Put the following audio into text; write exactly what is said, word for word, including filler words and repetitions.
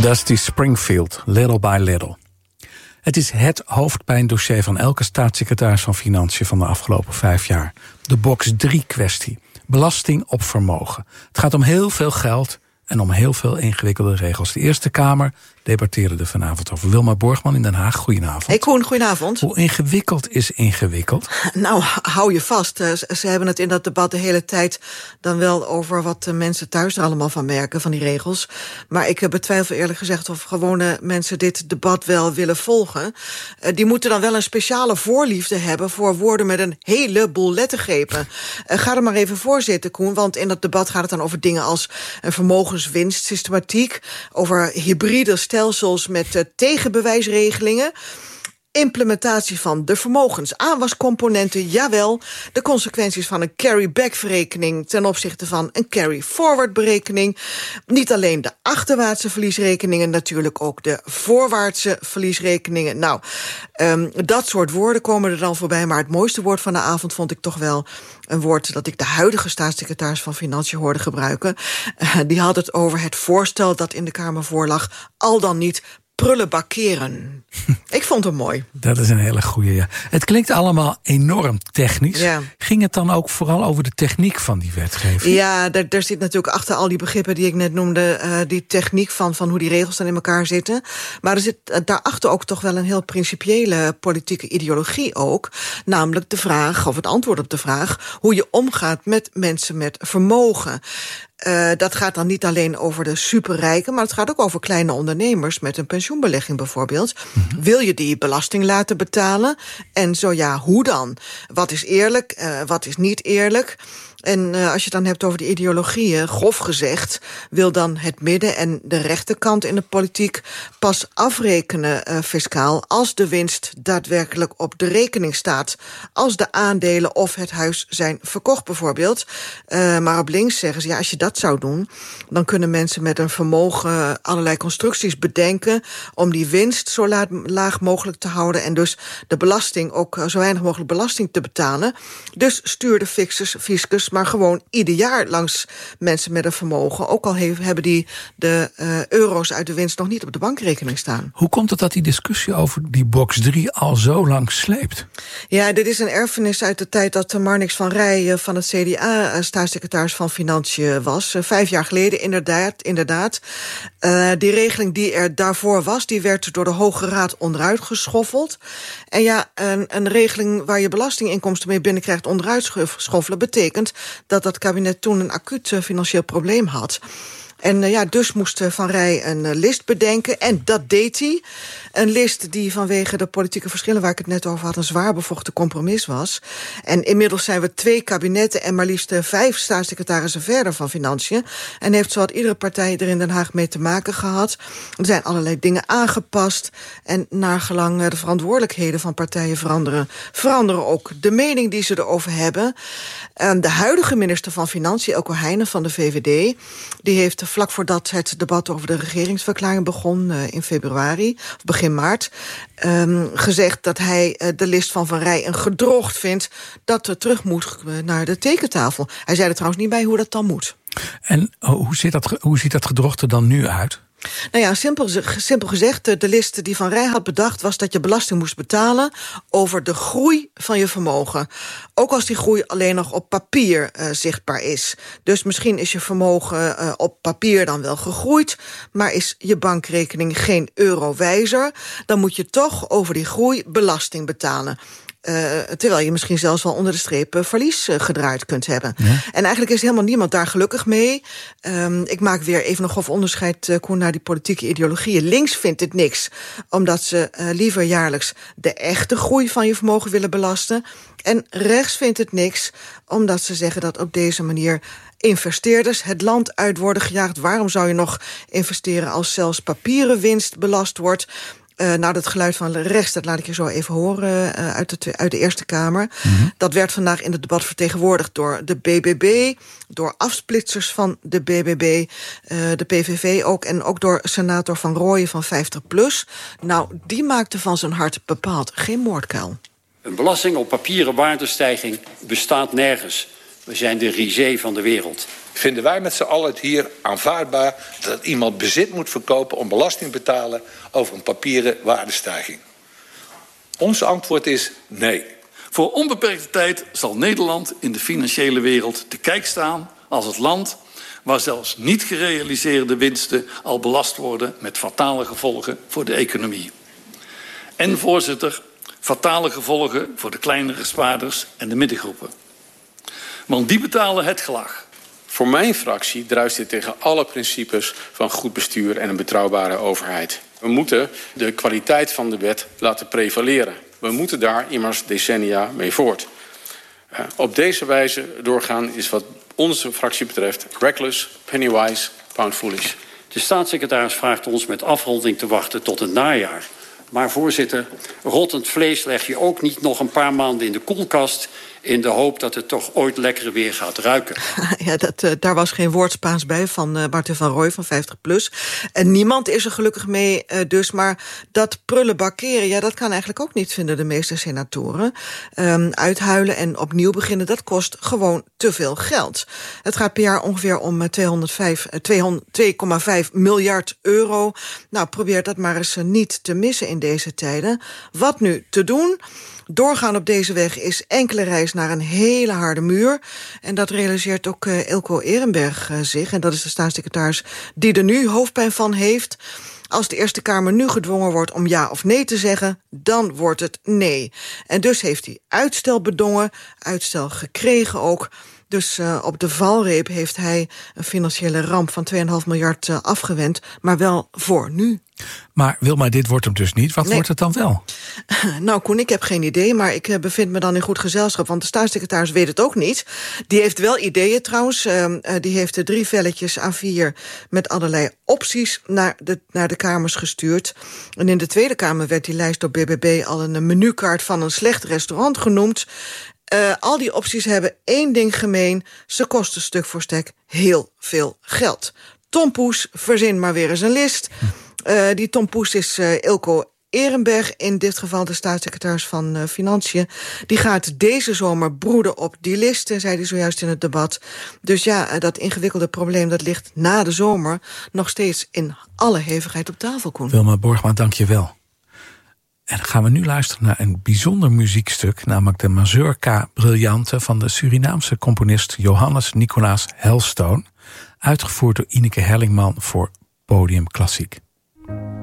Dusty Springfield, Little by Little. Het is het hoofdpijndossier van elke staatssecretaris van Financiën van de afgelopen vijf jaar. De box drie kwestie. Belasting op vermogen. Het gaat om heel veel geld en om heel veel ingewikkelde regels. De Eerste Kamer debatteerde er vanavond over. Wilma Borgman in Den Haag, goedenavond. Hey Koen, goedenavond. Hoe ingewikkeld is ingewikkeld? Nou, hou je vast. Ze hebben het in dat debat de hele tijd dan wel over wat de mensen thuis er allemaal van merken, van die regels. Maar ik betwijfel eerlijk gezegd of gewone mensen dit debat wel willen volgen. Die moeten dan wel een speciale voorliefde hebben voor woorden met een heleboel lettergrepen. Ga er maar even voor zitten, Koen, want in dat debat gaat het dan over dingen als een vermogenswinstsystematiek, over hybride stelsels met uh, tegenbewijsregelingen, implementatie van de vermogensaanwascomponenten, jawel, de consequenties van een carry-back-verrekening ten opzichte van een carry-forward-berekening. Niet alleen de achterwaartse verliesrekeningen, natuurlijk ook de voorwaartse verliesrekeningen. Nou, um, dat soort woorden komen er dan voorbij, maar het mooiste woord van de avond vond ik toch wel een woord dat ik de huidige staatssecretaris van Financiën hoorde gebruiken. Uh, die had het over het voorstel dat in de Kamer voorlag, al dan niet prullenbakkeren. Ik vond hem mooi. Dat is een hele goeie, ja. Het klinkt allemaal enorm technisch. Ja. Ging het dan ook vooral over de techniek van die wetgeving? Ja, daar, daar zit natuurlijk achter al die begrippen die ik net noemde, uh, die techniek van, van hoe die regels dan in elkaar zitten. Maar er zit uh, daarachter ook toch wel een heel principiële politieke ideologie ook. Namelijk de vraag, of het antwoord op de vraag, hoe je omgaat met mensen met vermogen. Uh, dat gaat dan niet alleen over de superrijken, maar het gaat ook over kleine ondernemers met een pensioenbelegging bijvoorbeeld. Mm-hmm. Wil je die belasting laten betalen? En zo ja, hoe dan? Wat is eerlijk, uh, wat is niet eerlijk? En uh, als je het dan hebt over de ideologieën, grof gezegd, wil dan het midden- en de rechterkant in de politiek pas afrekenen uh, fiscaal als de winst daadwerkelijk op de rekening staat. Als de aandelen of het huis zijn verkocht bijvoorbeeld. Uh, maar op links zeggen ze, ja, als je dat zou doen, dan kunnen mensen met een vermogen allerlei constructies bedenken om die winst zo laag, laag mogelijk te houden en dus de belasting ook uh, zo weinig mogelijk belasting te betalen. Dus stuur de fiscus, fiscus maar gewoon ieder jaar langs mensen met een vermogen. Ook al he- hebben die de uh, euro's uit de winst nog niet op de bankrekening staan. Hoe komt het dat die discussie over die box drie al zo lang sleept? Ja, dit is een erfenis uit de tijd dat Marnix van Rij van het C D A staatssecretaris van Financiën was. Vijf jaar geleden inderdaad. inderdaad. Uh, die regeling die er daarvoor was, die werd door de Hoge Raad onderuit geschoffeld. En ja, een, een regeling waar je belastinginkomsten mee binnenkrijgt onderuit schoffelen betekent dat dat kabinet toen een acuut uh, financieel probleem had. En uh, ja, dus moest uh, Van Rij een uh, list bedenken. En dat deed hij. Een list die vanwege de politieke verschillen waar ik het net over had een zwaar bevochten compromis was. En inmiddels zijn we twee kabinetten en maar liefst uh, vijf staatssecretarissen verder van Financiën. En heeft zowat iedere partij er in Den Haag mee te maken gehad. Er zijn allerlei dingen aangepast. En naargelang uh, de verantwoordelijkheden van partijen veranderen, veranderen ook de mening die ze erover hebben. Um, de huidige minister van Financiën, Eelco Heijnen van de V V D, die heeft vlak voordat het debat over de regeringsverklaring begon uh, in februari, of begin maart, um, gezegd dat hij uh, de list van Van Rij een gedrocht vindt dat er terug moet uh, naar de tekentafel. Hij zei er trouwens niet bij hoe dat dan moet. En hoe ziet dat, hoe ziet dat gedrocht er dan nu uit? Nou ja, simpel, simpel gezegd, de list die Van Rij had bedacht was dat je belasting moest betalen over de groei van je vermogen. Ook als die groei alleen nog op papier uh, zichtbaar is. Dus misschien is je vermogen uh, op papier dan wel gegroeid, maar is je bankrekening geen eurowijzer, dan moet je toch over die groei belasting betalen. Uh, terwijl je misschien zelfs wel onder de streep uh, verlies uh, gedraaid kunt hebben. Ja. En eigenlijk is helemaal niemand daar gelukkig mee. Um, ik maak weer even een grof onderscheid uh, naar die politieke ideologieën. Links vindt het niks, omdat ze uh, liever jaarlijks de echte groei van je vermogen willen belasten. En rechts vindt het niks, omdat ze zeggen dat op deze manier investeerders het land uit worden gejaagd. Waarom zou je nog investeren als zelfs papieren winst belast wordt? Uh, nou, dat geluid van rechts, dat laat ik je zo even horen uh, uit, de, uit de Eerste Kamer. Mm-hmm. Dat werd vandaag in het debat vertegenwoordigd door de B B B, door afsplitsers van de B B B, uh, de P V V ook, en ook door senator Van Rooyen van vijftig plus. Nou, die maakte van zijn hart bepaald geen moordkuil. Een belasting op papieren waardestijging bestaat nergens. We zijn de risée van de wereld. Vinden wij met z'n allen het hier aanvaardbaar dat iemand bezit moet verkopen om belasting te betalen over een papieren waardestijging? Ons antwoord is nee. Voor onbeperkte tijd zal Nederland in de financiële wereld te kijk staan als het land waar zelfs niet gerealiseerde winsten al belast worden met fatale gevolgen voor de economie. En voorzitter, fatale gevolgen voor de kleinere spaarders en de middengroepen. Want die betalen het gelag. Voor mijn fractie druist dit tegen alle principes van goed bestuur en een betrouwbare overheid. We moeten de kwaliteit van de wet laten prevaleren. We moeten daar immers decennia mee voort. Uh, op deze wijze doorgaan is wat onze fractie betreft reckless, pennywise, pound foolish. De staatssecretaris vraagt ons met afronding te wachten tot het najaar. Maar voorzitter, rottend vlees leg je ook niet nog een paar maanden in de koelkast in de hoop dat het toch ooit lekker weer gaat ruiken. Ja, dat, uh, daar was geen woord Spaans bij van uh, Martin van Rooij van vijftig plus. En niemand is er gelukkig mee uh, dus. Maar dat prullen bakkeren, ja, dat kan eigenlijk ook niet, vinden de meeste senatoren. Um, uithuilen en opnieuw beginnen, dat kost gewoon te veel geld. Het gaat per jaar ongeveer om twee komma vijf miljard euro. Nou, probeer dat maar eens uh, niet te missen in deze tijden. Wat nu te doen? Doorgaan op deze weg is enkele reis naar een hele harde muur. En dat realiseert ook uh, Eelco Ehrenberg uh, zich. En dat is de staatssecretaris die er nu hoofdpijn van heeft. Als de Eerste Kamer nu gedwongen wordt om ja of nee te zeggen, dan wordt het nee. En dus heeft hij uitstel bedongen, uitstel gekregen ook. Dus uh, op de valreep heeft hij een financiële ramp van twee komma vijf miljard uh, afgewend, maar wel voor nu. Maar Wilma, dit wordt hem dus niet. Wat nee. wordt het dan wel? Nou, Koen, ik heb geen idee, maar ik uh, bevind me dan in goed gezelschap, want de staatssecretaris weet het ook niet. Die heeft wel ideeën trouwens. Uh, uh, die heeft de drie velletjes A vier met allerlei opties naar de, naar de Kamers gestuurd. En in de Tweede Kamer werd die lijst door B B B al een menukaart van een slecht restaurant genoemd. Uh, al die opties hebben één ding gemeen. Ze kosten stuk voor stuk heel veel geld. Tom Poes, verzin maar weer eens een list. Uh, die Tom Poes is uh, Eelco Ehrenberg, in dit geval de staatssecretaris van uh, Financiën. Die gaat deze zomer broeden op die listen, zei hij zojuist in het debat. Dus ja, uh, dat ingewikkelde probleem dat ligt na de zomer nog steeds in alle hevigheid op tafel, Koen. Wilma Borgma, dank je wel. En dan gaan we nu luisteren naar een bijzonder muziekstuk, namelijk de Mazurka Brillante van de Surinaamse componist Johannes Nicolaas Helstone, uitgevoerd door Ineke Hellingman voor Podium Klassiek.